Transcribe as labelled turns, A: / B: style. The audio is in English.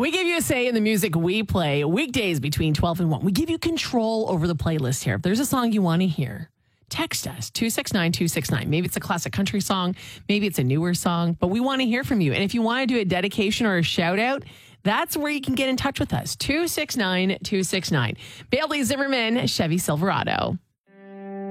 A: We give you a say in the music we play weekdays between 12 and 1. We give you control over the playlist here. If there's a song you want to hear, text us, 269-269. Maybe it's a classic country song. Maybe it's a newer song. But we want to hear from you. And if you want to do a dedication or a shout out, that's where you can get in touch with us. 269-269. Bailey Zimmerman, Chevy Silverado.